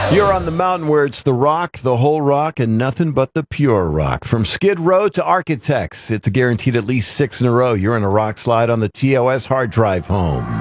You're on the mountain where it's the rock, the whole rock, and nothing but the pure rock. From Skid Row to Architects, it's a guaranteed at least 6 in a row. You're in a rock slide on the TOS hard drive home.